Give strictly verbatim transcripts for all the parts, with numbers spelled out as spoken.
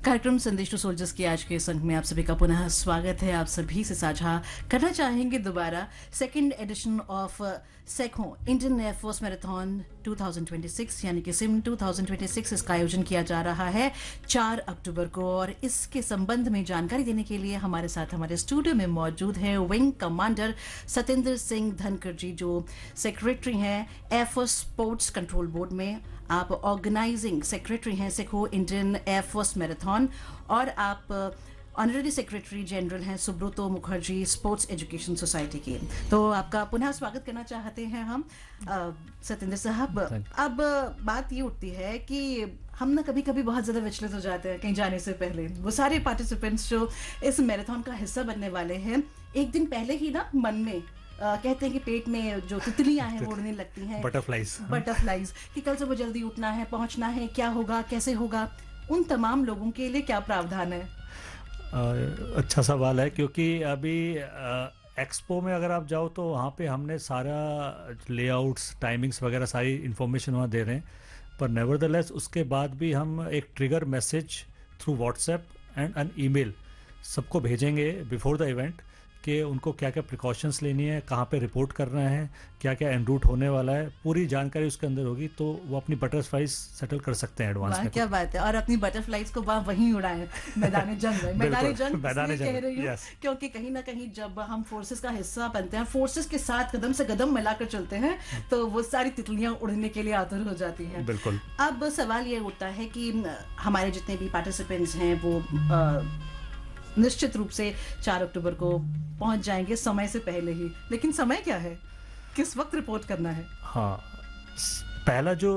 कार्यक्रम संदेश to soldiers की आज के इस अंक में आप सभी का पुनः स्वागत है। आप सभी से साझा करना चाहेंगे दोबारा second edition of Sekhon Indian air force marathon दो हज़ार छब्बीस यानी कि सिम दो हज़ार छब्बीस। इसका आयोजन किया जा रहा है चार अक्टूबर को और इसके संबंध में जानकारी देने के लिए हमारे साथ हमारे स्टूडियो में मौजूद है विंग कमांडर सतेंद्र सिंह धनखड़ जी, जो सेक्रेटरी हैं एयरफोर्स स्पोर्ट्स कंट्रोल बोर्ड में। आप ऑर्गेनाइजिंग सेक्रेटरी हैं सेखो इंडियन एयरफोर्स मैराथन और आप ऑनरेरी सेक्रेटरी जनरल हैं Subroto Mukherjee sports education society के। तो आपका पुनः स्वागत करना चाहते हैं हम सतेंद्र साहब। अब बात ये उठती है कि हम ना कभी कभी बहुत ज़्यादा विचलित हो जाते हैं कहीं जाने से पहले। वो सारे पार्टिसिपेंट्स जो इस मैराथन का हिस्सा बनने वाले हैं एक दिन पहले ही ना मन में Uh, कहते हैं कि पेट में जो तितलियां हैं उड़ने लगती हैं, बटरफ्लाइज बटरफ्लाइज कि कल से वो जल्दी उठना है, पहुंचना है, क्या होगा, कैसे होगा। उन तमाम लोगों के लिए क्या प्रावधान है? uh, अच्छा सवाल है, क्योंकि अभी एक्सपो uh, में अगर आप जाओ तो वहाँ पे हमने सारा लेआउट्स टाइमिंग्स वगैरह सारी इन्फॉर्मेशन वहाँ दे रहे हैं, पर नेवरदलेस उसके बाद भी हम एक trigger message through WhatsApp and N email सबको भेजेंगे बिफोर द इवेंट कि उनको क्या क्या प्रिकॉशंस लेनी है, कहाँ पे रिपोर्ट करना है, क्या क्या एन रूट होने वाला है, पूरी जानकारी उसके अंदर होगी, तो वो अपनी बटरफ्लाइज सेटल कर सकते हैं एडवांस में। क्या बात है। और अपनी बटरफ्लाइज को वहाँ वहीं उड़ाएं मैदान जंग में। मैदान जंग मैदान कह रही हूँ yes. क्योंकि कहीं ना कहीं जब हम फोर्सेस का हिस्सा बनते हैं, फोर्सेस के साथ कदम से कदम मिलाकर चलते हैं, तो वो सारी तितलियां उड़ने के लिए आतुर हो जाती हैं। बिल्कुल। अब सवाल ये उठता है कि हमारे जितने भी पार्टिसिपेंट्स हैं वो आ, निश्चित रूप से चार अक्टूबर को पहुंच जाएंगे समय से पहले ही, लेकिन समय क्या है, किस वक्त रिपोर्ट करना है? हाँ, पहला जो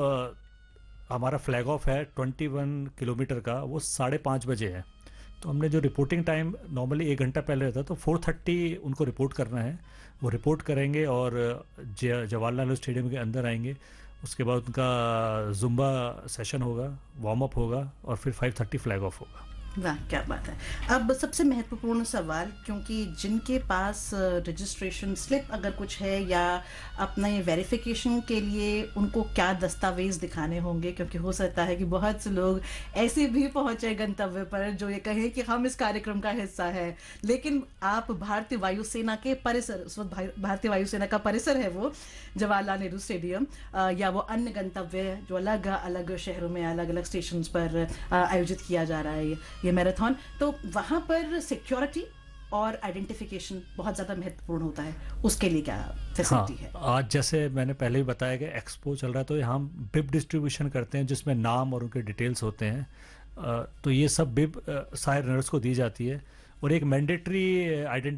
आ, हमारा फ्लैग ऑफ है इक्कीस किलोमीटर का, वो साढ़े पाँच बजे है। तो हमने जो रिपोर्टिंग टाइम नॉर्मली एक घंटा पहले रहता है, तो फोर थर्टी उनको रिपोर्ट करना है। वो रिपोर्ट करेंगे और जवाहरलाल नेहरू स्टेडियम के अंदर आएंगे। उसके बाद उनका जुम्बा सेशन होगा, वार्म अप होगा और फिर फाइव थर्टी फ्लैग ऑफ होगा। वाह, क्या बात है। अब सबसे महत्वपूर्ण सवाल, क्योंकि जिनके पास रजिस्ट्रेशन स्लिप अगर कुछ है या अपने वेरिफिकेशन के लिए उनको क्या दस्तावेज दिखाने होंगे, क्योंकि हो सकता है कि बहुत से लोग ऐसे भी पहुंचे गंतव्य पर जो ये कहें कि हम इस कार्यक्रम का हिस्सा है, लेकिन आप भारतीय वायुसेना के परिसर, उस वक्त भारतीय वायुसेना का परिसर है वो जवाहरलाल नेहरू स्टेडियम, या वो अन्य गंतव्य जो अलग अलग शहरों में अलग अलग स्टेशन पर आयोजित किया जा रहा है ये मैराथन, तो वहां पर सिक्योरिटी और आइडेंटिफिकेशन बहुत ज़्यादा महत्वपूर्ण होता है। उसके लिए क्या फैसिलिटी है? हाँ, आज जैसे मैंने पहले भी बताया कि एक्सपो चल रहा है, तो यहाँ हम बिब डिस्ट्रीब्यूशन करते हैं जिसमें नाम और उनके डिटेल्स होते हैं। तो ये सब बिब सारे रनर्स को दी जाती है और एक मैंडेटरी आइडेंटिटी